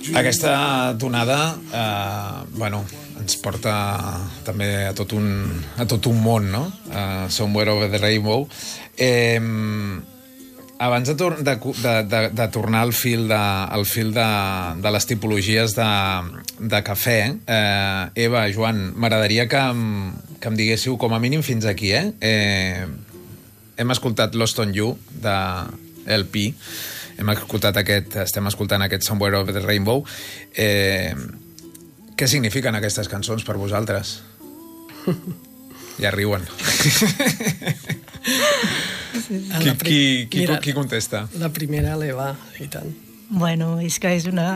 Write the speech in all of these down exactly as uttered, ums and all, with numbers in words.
Aquesta tonada, eh, bueno, ens porta també a tot un, a tot un món, no? Uh, Somewhere Over the Rainbow. Eh, abans de, tor de, de, de, de tornar al fil de, al fil de, de les tipologies de, de cafè, eh, Eva, Joan, m'agradaria que, em, que em diguéssiu com a mínim fins aquí, eh? eh hem escoltat Lost on You, de L P, hem escoltat aquest, estem escoltant aquest Somewhere Over the Rainbow. Eh, què signifiquen aquestes cançons per vosaltres? Ja riuen. qui, qui, qui, Mira, qui contesta? La primera l'Eva, i tant. Bueno, és que és una...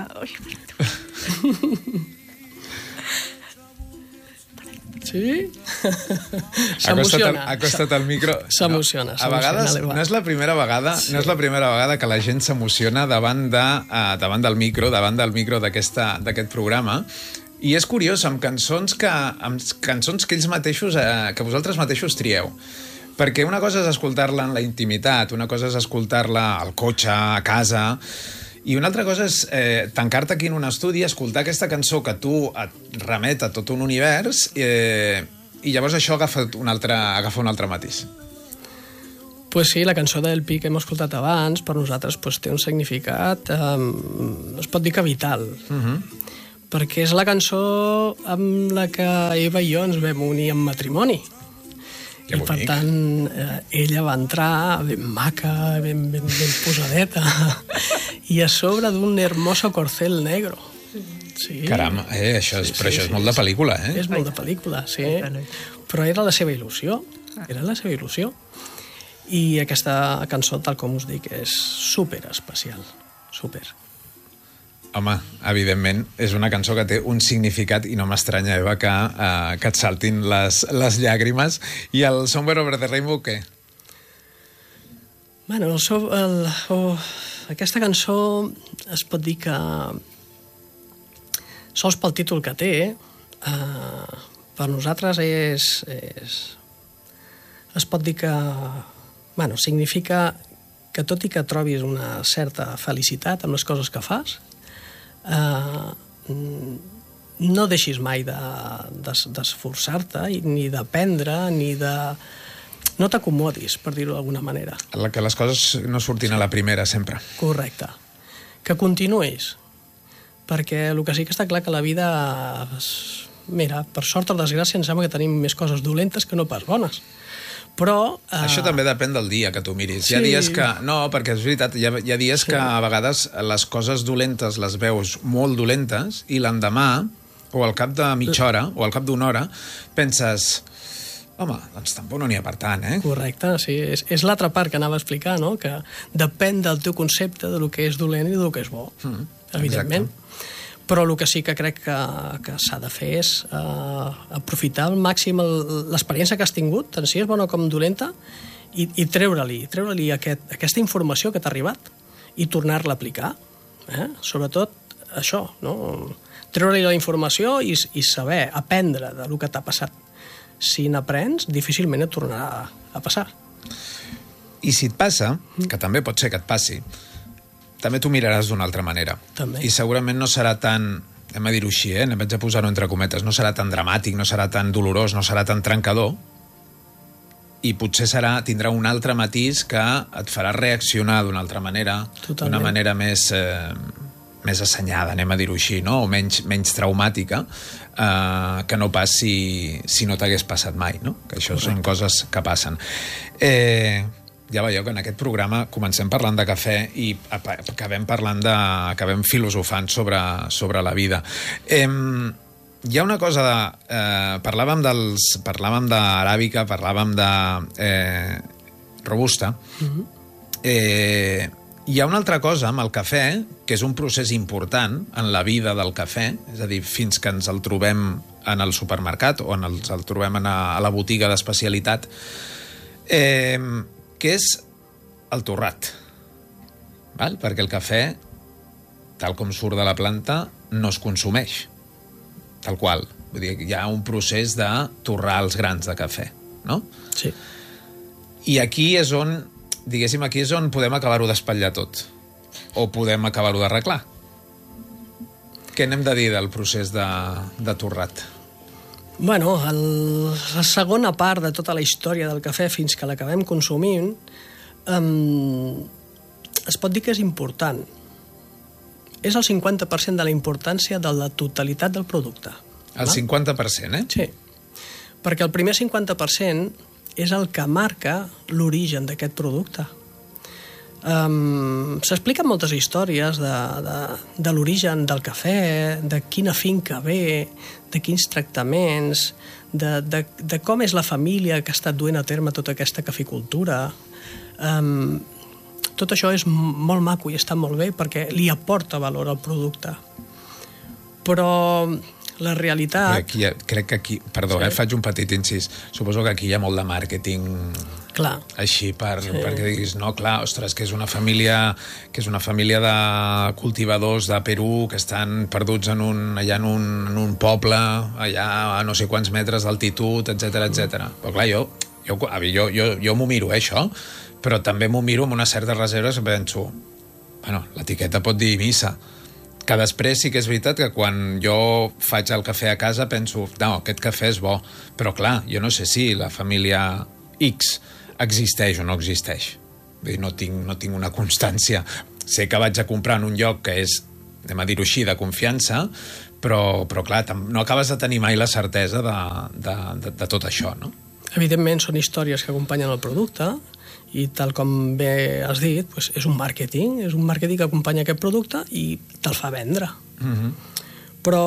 Sí? S'emociona. Ha costat el micro. S'emociona. No, a vegades no és la primera vegada, sí. no és la primera vegada que la gent s'emociona davant de uh, davant del micro, davant del micro d'aquest programa. I és curiós, amb cançons que amb cançons que ells mateixos eh, que vosaltres mateixos trieu. Perquè una cosa és escoltar-la en la intimitat, una cosa és escoltar-la al cotxe, a casa, i una altra cosa és eh, tancar-te aquí en un estudi, escoltar aquesta cançó que tu et remet a tot un univers eh, i llavors això agafa un altre, agafa un altre matís. Pues sí, la cançó del Pi que hem escoltat abans, per nosaltres pues, té un significat, eh, es pot dir que vital, uh-huh. perquè és la cançó amb la que Eva i jo ens vam unir en matrimoni. Que I per tant, eh, ella va entrar ben maca, ben, ben, ben posadeta, i a sobre d'un hermoso corcel negro. Sí. Caram, eh, això és, sí, però sí, això és sí, molt de pel·lícula, eh? És molt de pel·lícula, sí. Però era la seva il·lusió, era la seva il·lusió. I aquesta cançó, tal com us dic, és super especial, super. Home, evidentment, és una cançó que té un significat i no m'estranya, Eva, que, uh, que et saltin les, les llàgrimes. I el Somewhere Over the Rainbow, què? Bueno, el, so, el, oh, aquesta cançó es pot dir que, sols pel títol que té, uh, per nosaltres és, és... es pot dir que... Bueno, significa que tot i que trobis una certa felicitat amb les coses que fas, Uh, no deixis mai d'esforçar-te de, ni d'aprendre ni de... no t'acomodis, per dir-ho d'alguna manera. Que les coses no surtin a la primera sempre. Correcte. Que continuïs, perquè el que sí que està clar que la vida, mira, per sort o desgràcia em sembla que tenim més coses dolentes que no pas bones. Però... Uh... Això també depèn del dia que tu miris. Sí. Hi ha dies que... No, perquè és veritat, hi ha, hi ha dies sí. que a vegades les coses dolentes les veus molt dolentes i l'endemà, o al cap de mitja hora, o al cap d'una hora, penses... Home, doncs tampoc no n'hi ha per tant, eh? Correcte, sí. És, és l'altra part que anava a explicar, no? Que depèn del teu concepte del que és dolent i del que és bo, mm, evidentment. Exacte. Però el que sí que crec que, que s'ha de fer és uh, aprofitar al màxim l'experiència que has tingut, tant si és bona com dolenta, i, i treure-li treure-li aquest, aquesta informació que t'ha arribat i tornar-la a aplicar. Eh? Sobretot això, no? Treure-li la informació i, i saber, aprendre del que t'ha passat. Si n'aprens, difícilment et tornarà a, a passar. I si et passa, que també pot ser que et passi, també t'ho miraràs d'una altra manera. També. I segurament no serà tan, hem de dir-ho així, eh? Vaig a posar-ho entre cometes, no serà tan dramàtic, no serà tan dolorós, no serà tan trencador, i potser serà, tindrà un altre matís que et farà reaccionar d'una altra manera, d'una manera més, eh, més assenyada, anem a dir-ho així, no? O menys, menys traumàtica, eh, que no pas si, si no t'hagués passat mai, no? Que això Correcte. Són coses que passen. Eh... Ja veieu que en aquest programa comencem parlant de cafè i acabem parlant de... acabem filosofant sobre, sobre la vida. Eh, hi ha una cosa de... Eh, parlàvem dels... parlàvem d'aràbica, parlàvem de eh, robusta. Uh-huh. eh, hi ha una altra cosa amb el cafè, que és un procés important en la vida del cafè, és a dir, fins que ens el trobem en el supermercat o en el, el trobem a, a la botiga d'especialitat, eh, que és el torrat. Val? Perquè el cafè, tal com surt de la planta, no es consumeix. Tal qual. Vull dir, hi ha un procés de torrar els grans de cafè, no? Sí. I aquí és on, diguéssim, aquí és on podem acabar-ho d'espatllar tot. O podem acabar-ho d'arreglar. Què n'hem de dir del procés de, de torrat? Bueno, el, la segona part de tota la història del cafè fins que l'acabem consumint um, es pot dir que és important. És el cinquanta per cent de la importància de la totalitat del producte. El no? cinquanta per cent, eh? Sí, perquè el primer cinquanta per cent és el que marca l'origen d'aquest producte. Um, S'expliquen moltes històries de, de, de l'origen del cafè, de quina finca ve, de quins tractaments, de, de, de com és la família que ha estat duent a terme tota aquesta caficultura. Um, tot això és molt maco i està molt bé perquè li aporta valor al producte. Però la realitat... Aquí, crec que aquí... Perdó, sí. eh, faig un petit incís. Suposo que aquí hi ha molt de màrqueting... Clar. Així, per, sí. perquè diguis, no, clar, ostres, que és una família que és una família de cultivadors de Perú que estan perduts en un, allà en un, en un poble, allà a no sé quants metres d'altitud, etcètera, etcètera. Però clar, jo, jo, jo, jo, jo m'ho miro, eh, això, però també m'ho miro amb una certa reserva i penso, bueno, l'etiqueta pot dir missa, que després sí que és veritat que quan jo faig el cafè a casa penso, no, aquest cafè és bo, però clar, jo no sé si la família X existeix o no existeix. Vull dir, no tinc, no tinc una constància. Sé que vaig a comprar en un lloc que és, anem a dir-ho així, de confiança, però, però clar, no acabes de tenir mai la certesa de, de, de, de tot això, no? Evidentment són històries que acompanyen el producte i tal com bé has dit, doncs és un màrqueting, és un màrqueting que acompanya aquest producte i te'l fa vendre. Mm-hmm. Però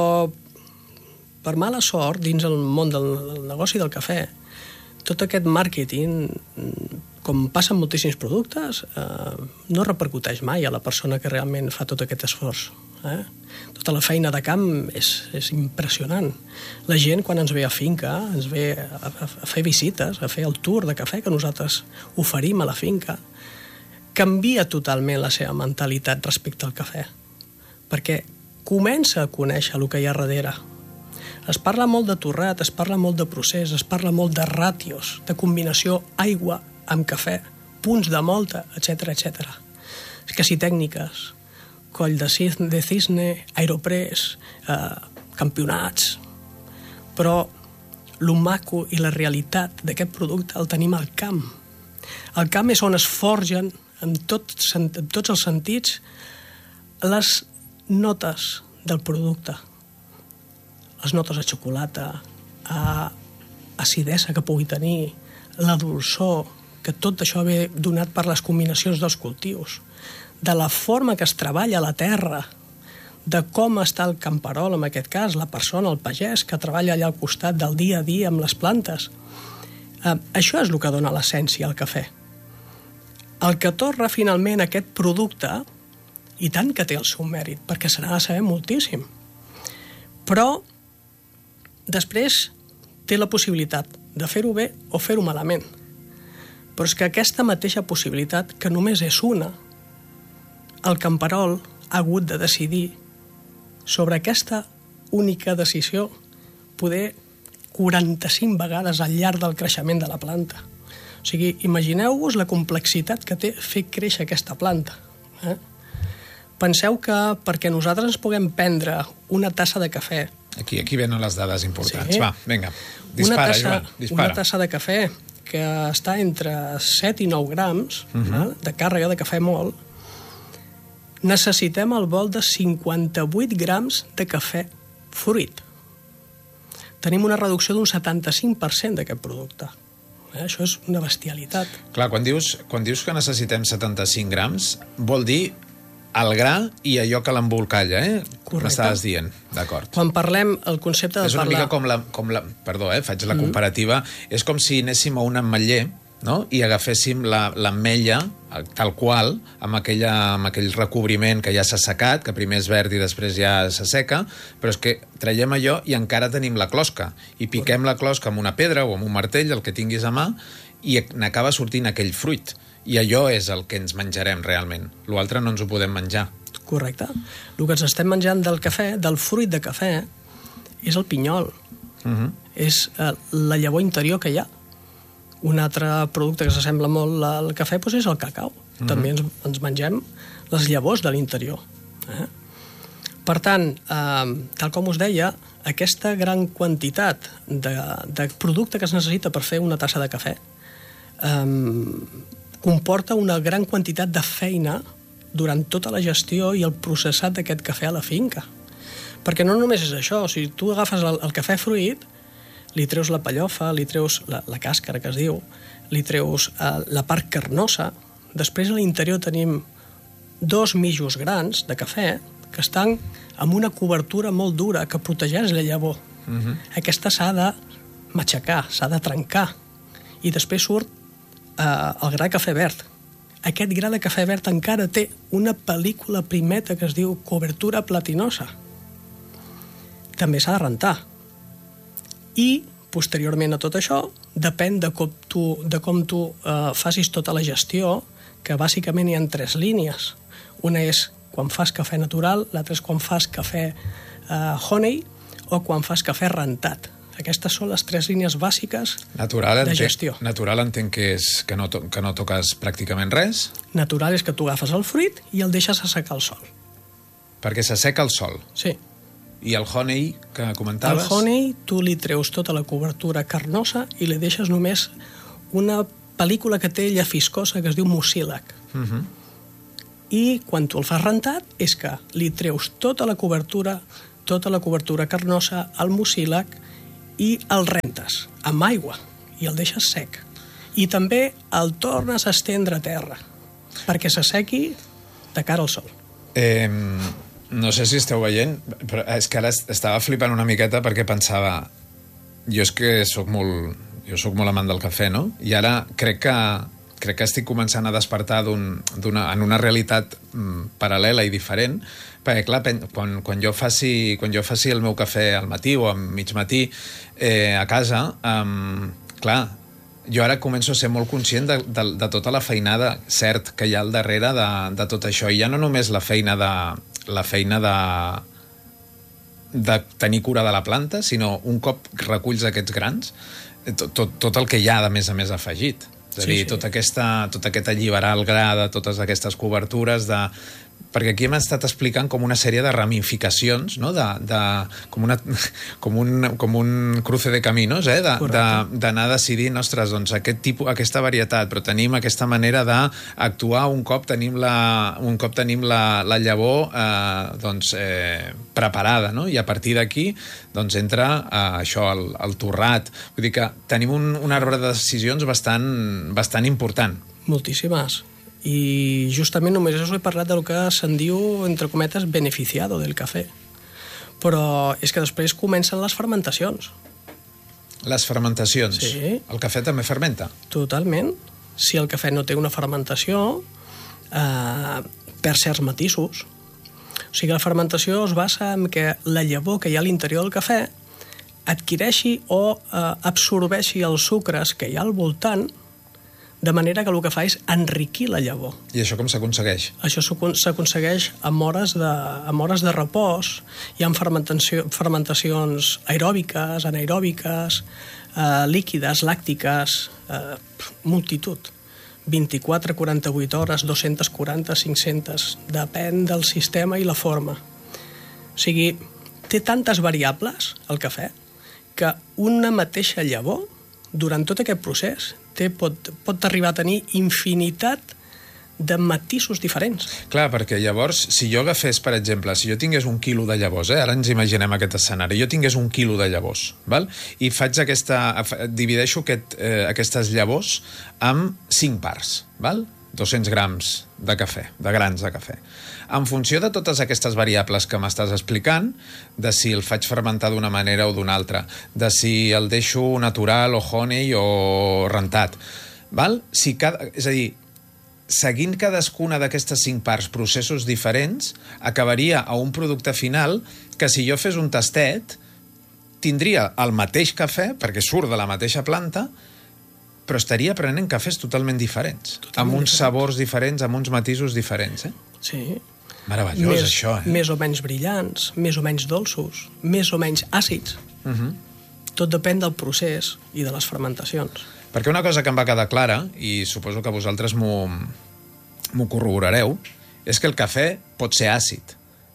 per mala sort, dins el món del, del negoci del cafè, tot aquest màrqueting, com passa amb moltíssims productes, eh, no repercuteix mai a la persona que realment fa tot aquest esforç. Eh? Tota la feina de camp és, és impressionant. La gent, quan ens ve a finca, ens ve a, a, a fer visites, a fer el tour de cafè que nosaltres oferim a la finca, canvia totalment la seva mentalitat respecte al cafè, perquè comença a conèixer el que hi ha darrere. Es parla molt de torrat, es parla molt de procés, es parla molt de ràtios, de combinació aigua amb cafè, punts de molta, etcètera, etcètera. Que si tècniques, coll de cisne, de cisne aeropress, eh, campionats... Però lo maco i la realitat d'aquest producte el tenim al camp. Al camp és on es forgen, en, tot, en tots els sentits, les notes del producte. Les notes de xocolata, a acidesa que pugui tenir, la dolçor, que tot això ve donat per les combinacions dels cultius, de la forma que es treballa la terra, de com està el camperol, en aquest cas, la persona, el pagès, que treballa allà al costat del dia a dia amb les plantes. Eh, això és el que dona l'essència al cafè. El que torna finalment aquest producte, i tant que té el seu mèrit, perquè se n'ha de saber moltíssim. Però després té la possibilitat de fer-ho bé o fer-ho malament. Però és que aquesta mateixa possibilitat, que només és una, el camperol ha hagut de decidir sobre aquesta única decisió poder quaranta-cinc vegades al llarg del creixement de la planta. O sigui, imagineu-vos la complexitat que té fer créixer aquesta planta. Eh? Penseu que perquè nosaltres ens puguem prendre una tassa de cafè. Aquí, aquí venen les dades importants. Sí. Va, vinga, dispara, una tassa, Joan, dispara. Una tassa de cafè que està entre set i nou grams uh-huh. eh, de càrrega de cafè mol, necessitem el vol de cinquanta-vuit grams de cafè fruit. Tenim una reducció d'un setanta-cinc per cent d'aquest producte. Eh, això és una bestialitat. Clar, quan dius, quan dius que necessitem setanta-cinc grams, vol dir el gra i allò que l'embolcalla, eh? Correcte. M'estaves dient, d'acord. Quan parlem, el concepte de és una parlar... mica com la, com la... Perdó, eh? Faig la comparativa. Mm. És com si anéssim a un ametller, no? I agaféssim l'ametlla, tal qual, amb, aquella, amb aquell recobriment que ja s'ha secat, que primer és verd i després ja s'asseca, però és que traiem allò i encara tenim la closca. I piquem la closca amb una pedra o amb un martell, el que tinguis a mà, i n'acaba sortint aquell fruit. I allò és el que ens menjarem realment. L'altre no ens ho podem menjar. Correcte. El que ens estem menjant del cafè, del fruit de cafè, és el pinyol. Uh-huh. És eh, la llavor interior que hi ha. Un altre producte que s'assembla molt al cafè doncs és el cacau. Uh-huh. També ens, ens mengem les llavors de l'interior. Eh? Per tant, eh, tal com us deia, aquesta gran quantitat de, de producte que es necessita per fer una tassa de cafè eh, comporta una gran quantitat de feina durant tota la gestió i el processat d'aquest cafè a la finca. Perquè no només és això, o sigui, tu agafes el, el cafè fruit, li treus la pellofa, li treus la, la càscara, que es diu, li treus eh, la part carnosa, després a l'interior tenim dos mitjos grans de cafè que estan amb una cobertura molt dura que protegeix la llavor. Uh-huh. Aquesta s'ha de matxacar, s'ha de trencar, i després surt eh, el gra de cafè verd. Aquest gra de cafè verd encara té una pel·lícula primeta que es diu cobertura platinosa. També s'ha de rentar. I, posteriorment a tot això, depèn de com tu, de com tu eh, facis tota la gestió, que bàsicament hi ha tres línies. Una és quan fas cafè natural, l'altra és quan fas cafè eh, honey o quan fas cafè rentat. Aquestes són les tres línies bàsiques natural, de entenc, gestió. Natural entenc que és que no, to, que no toques pràcticament res. Natural és que tu agafes el fruit i el deixes assecar al sol. Perquè s'asseca al sol. Sí. I el honey que comentaves? El honey tu li treus tota la cobertura carnosa i li deixes només una pel·lícula que té llafiscosa que es diu mucílag. Uh-huh. I quan tu el fas rentat és que li treus tota la cobertura, tota la cobertura carnosa, el mucílag, i el rentes amb aigua i el deixes sec. I també el tornes a estendre a terra perquè s'assequi de cara al sol. Eh, no sé si esteu veient, però és que ara estava flipant una miqueta perquè pensava, jo és que soc molt, jo soc molt amant del cafè, no? I ara crec que crec que estic començant a despertar d'un, d'una, en una realitat mm, paral·lela i diferent, perquè clar, quan, quan, jo faci, quan jo faci el meu cafè al matí o a mig matí eh, a casa, um, clar, jo ara començo a ser molt conscient de, de, de tota la feinada, cert, que hi ha al darrere de, de tot això, i ja no només la feina de la feina de de tenir cura de la planta, sinó un cop reculls aquests grans, tot, tot, tot el que hi ha de més a més afegit. És a dir, sí, sí. Tot, aquesta, tot aquest alliberar el gra de totes aquestes cobertures, de... perquè aquí hem estat explicant com una sèrie de ramificacions, no? de, de, com, una, com, un, com un cruce de caminos, eh? d'anar decidint, ostres, doncs aquest tipus, aquesta varietat, però tenim aquesta manera d'actuar un cop tenim la, un cop tenim la, la llavor eh, doncs, eh, preparada, no? I a partir d'aquí doncs, entra eh, això, el, el torrat. Vull dir que tenim un, un arbre de decisions bastant, bastant important. Moltíssimes. I justament només us he parlat del que se'n diu, entre cometes, beneficiado del cafè. Però és que després comencen les fermentacions. Les fermentacions? Sí. El cafè també fermenta? Totalment. Si el cafè no té una fermentació, eh, perd certs matisos. O sigui, la fermentació es basa en que la llavor que hi ha a l'interior del cafè adquireixi o eh, absorbeixi els sucres que hi ha al voltant, de manera que el que fa és enriquir la llavor. I això com s'aconsegueix? Això s'aconsegueix amb hores de, amb hores de repòs. Hi ha fermentació, fermentacions aeròbiques, anaeròbiques, eh, líquides, làctiques, eh, multitud. vint-i-quatre, quaranta-vuit hores, dos-centes quaranta, cinc-centes, depèn del sistema i la forma. O sigui, té tantes variables, el cafè, que una mateixa llavor, durant tot aquest procés, té, pot, pot arribar a tenir infinitat de matisos diferents. Clar, perquè llavors, si jo agafés, per exemple, si jo tingués un quilo de llavors, eh? Ara ens imaginem aquest escenari, jo tingués un quilo de llavors, val? I faig aquesta, divideixo aquest, eh, aquestes llavors amb cinc parts, val? dos-cents grams de cafè, de grans de cafè. En funció de totes aquestes variables que m'estàs explicant, de si el faig fermentar d'una manera o d'una altra, de si el deixo natural o honey o rentat, val? Si cada, és a dir, seguint cadascuna d'aquestes cinc parts processos diferents, acabaria a un producte final que si jo fes un tastet tindria el mateix cafè, perquè surt de la mateixa planta, però estaria prenent cafès totalment diferents, totalment amb uns diferents. Sabors diferents, amb uns matisos diferents. Eh? Sí. Meravellós, més, això. Eh? Més o menys brillants, més o menys dolços, més o menys àcids. Uh-huh. Tot depèn del procés i de les fermentacions. Perquè una cosa que em va quedar clara, i suposo que vosaltres m'ho corroborareu, és que el cafè pot ser àcid,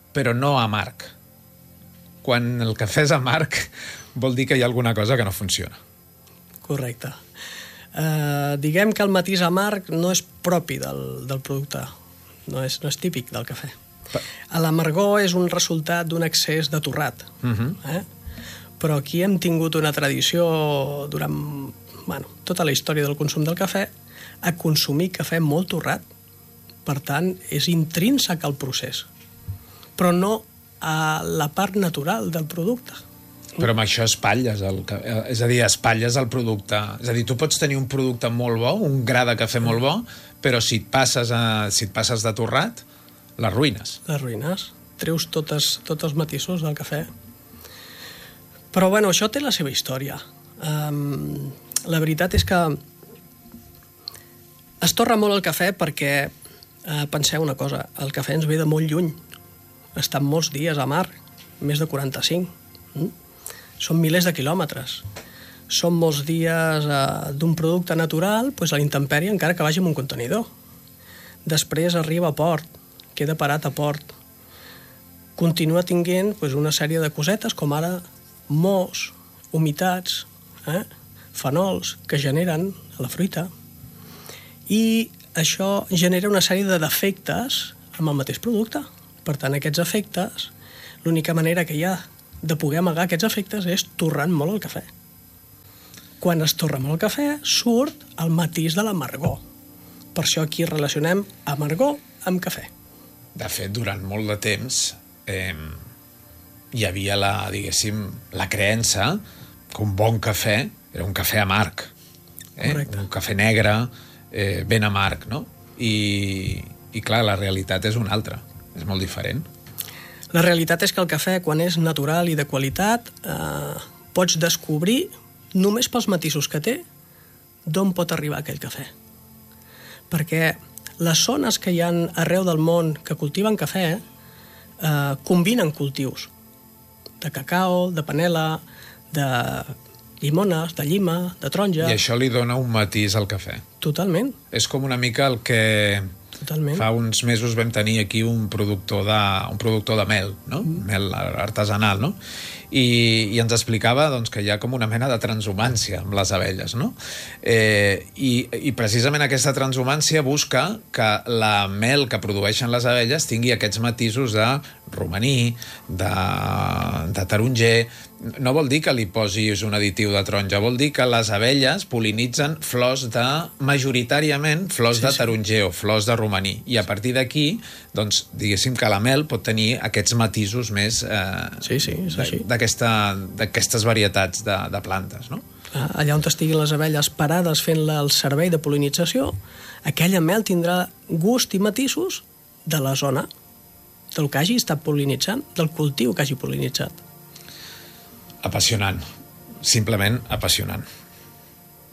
però no amarg. Quan el cafè és amarg, vol dir que hi ha alguna cosa que no funciona. Correcte. Uh, diguem que el matís amarg no és propi del, del producte, no és, no és típic del cafè. L'amargor és un resultat d'un excés de torrat. Uh-huh. eh? Però aquí hem tingut una tradició durant bueno, tota la història del consum del cafè a consumir cafè molt torrat. Per tant, és intrínsec al procés, però no a la part natural del producte. Però amb això espatlles el, és a dir, espatlles el producte. És a dir, tu pots tenir un producte molt bo, un gra de cafè molt bo, però si et passes, a, si et passes de torrat, l'arruïnes. L'arruïnes. Treus totes, tots els matisos del cafè. Però, bueno, això té la seva història. Um, la veritat és que es torra molt el cafè perquè, uh, penseu una cosa, el cafè ens ve de molt lluny. Estan molts dies a mar, més de quaranta-cinc. Mm? Són milers de quilòmetres. Són molts dies uh, d'un producte natural pues, a la intempèrie, encara que vagi amb un contenidor. Després arriba a port, queda parat a port. Continua tinguent pues, una sèrie de cosetes, com ara mos, humitats, eh? fenols, que generen a la fruita. I això genera una sèrie de defectes amb el mateix producte. Per tant, aquests efectes, l'única manera que hi ha de poder amagar aquests efectes és torrant molt el cafè. Quan es torra molt el cafè, surt el matís de l'amargor. Per això aquí relacionem amargor amb cafè. De fet, durant molt de temps eh, hi havia la, diguéssim, la creença que un bon cafè era un cafè amarg. Eh? Un cafè negre, eh, ben amarg, no? I, I clar, la realitat és una altra. És molt diferent. La realitat és que el cafè, quan és natural i de qualitat, eh, pots descobrir, només pels matisos que té, d'on pot arribar aquell cafè. Perquè les zones que hi ha arreu del món que cultiven cafè eh, combinen cultius de cacao, de panela, de llimones, de llima, de taronja... I això li dona un matís al cafè. Totalment. És com una mica el que... Totalment. Fa uns mesos vam tenir aquí un productor de, un productor de mel, no? Mm. Mel artesanal, no? I, i ens explicava doncs, que hi ha com una mena de transhumància amb les abelles, no? Eh, i, I precisament aquesta transhumància busca que la mel que produeixen les abelles tingui aquests matisos de romaní, de, de taronger. No vol dir que li posis un additiu de taronja, vol dir que les abelles pol·linitzen flors de, majoritàriament, flors sí, de taronger sí. o flors de romaní. I a partir d'aquí, doncs, diguéssim que la mel pot tenir aquests matisos més eh, sí, sí, és així. d'aquestes varietats de, de plantes, no? Allà on estiguin les abelles parades fent el servei de pol·linització, aquella mel tindrà gust i matisos de la zona, del que hagi estat pol·linitzant, del cultiu que hagi pol·linitzat. Apassionant, simplement apassionant.